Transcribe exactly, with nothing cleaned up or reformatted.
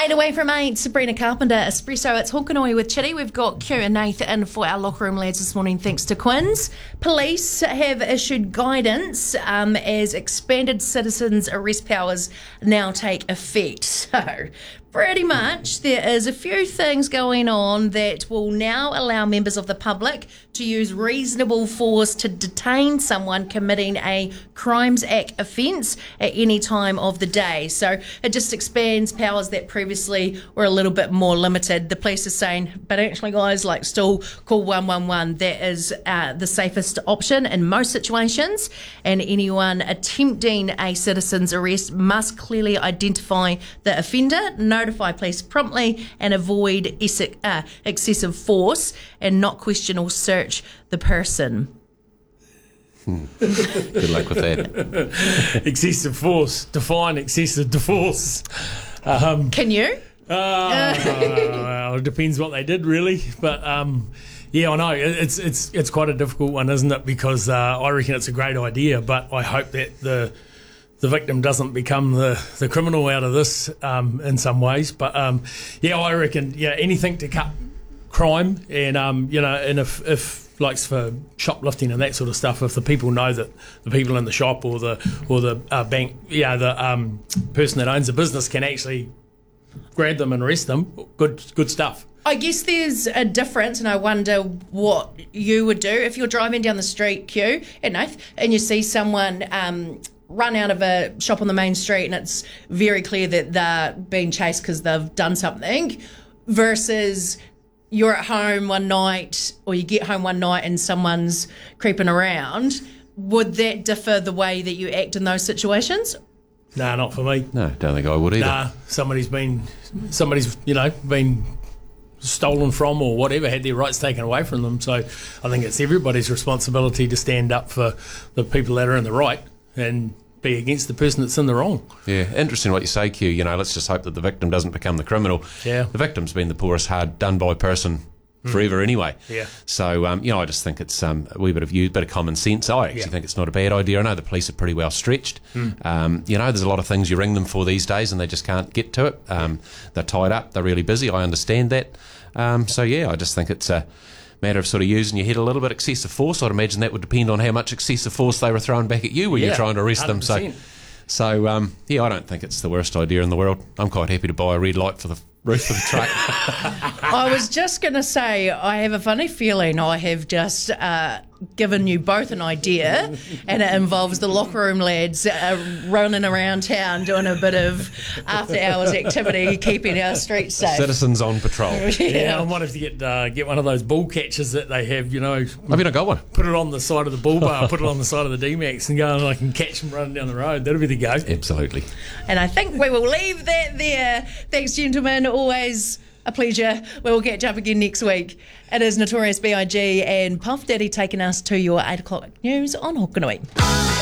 Eight away from eight, Sabrina Carpenter, Espresso. It's Hawkanui with Chitty. We've got Q and Nath in for our locker room lads this morning, thanks to Quins. Police have issued guidance um, as expanded citizens' arrest powers now take effect. So, pretty much, there is a few things going on that will now allow members of the public to use reasonable force to detain someone committing a Crimes Act offence at any time of the day. So it just expands powers that previously were a little bit more limited. The police are saying, but actually, guys, like still call one one one. That is uh, the safest option in most situations. And anyone attempting a citizen's arrest must clearly identify the offender, notify police promptly, and avoid es- uh, excessive force and not question or search the person. Hmm. Good luck with that. Excessive force. Define excessive force. Um, Can you? Uh, well, it depends what they did, really. But um, yeah, I know it's it's it's quite a difficult one, isn't it? Because uh, I reckon it's a great idea, but I hope that the the victim doesn't become the, the criminal out of this um, in some ways. But um, yeah, I reckon yeah anything to cut crime, and um, you know, and if if like for shoplifting and that sort of stuff, if the people know that the people in the shop or the or the uh, bank, yeah, the um, person that owns the business can actually grab them and arrest them, good good stuff. I guess there's a difference, and I wonder what you would do if you're driving down the street, Q, at Nath, and you see someone um, run out of a shop on the main street and it's very clear that they're being chased because they've done something, versus you're at home one night, or you get home one night and someone's creeping around. Would that differ the way that you act in those situations? Nah, not for me. No, don't think I would either. Nah, somebody's been, somebody's, you know, been stolen from or whatever, had their rights taken away from them. So I think it's everybody's responsibility to stand up for the people that are in the right and be against the person that's in the wrong. Yeah, interesting what you say, Q. You know, let's just hope that the victim doesn't become the criminal. Yeah. The victim's been the poorest, hard done by person forever mm. anyway. Yeah. So, um, you know, I just think it's um, a wee bit of you, bit of common sense. I actually yeah. think it's not a bad idea. I know the police are pretty well stretched. Mm. Um, you know, there's a lot of things you ring them for these days and they just can't get to it. Um, they're tied up. They're really busy. I understand that. Um, so, yeah, I just think it's a matter of sort of using your head a little bit. Excessive force, I'd imagine that would depend on how much excessive force they were throwing back at you when yeah, you're trying to arrest one hundred percent. them. So, so um, yeah, I don't think it's the worst idea in the world. I'm quite happy to buy a red light for the roof of the truck. I was just going to say, I have a funny feeling I have just uh, given you both an idea, and it involves the locker room lads uh, running around town doing a bit of after-hours activity, keeping our streets safe. Citizens on patrol. Yeah, yeah, I might have to get uh, get one of those ball catchers that they have, you know. Have you not got one? Put it on the side of the bull bar, put it on the side of the D-Max and go and I can catch them running down the road. That'll be the go. Absolutely. And I think we will leave that there. Thanks, gentlemen. Always a pleasure. We will catch up again next week. It is Notorious B I G and Puff Daddy taking us to your eight o'clock news on Hawkanui.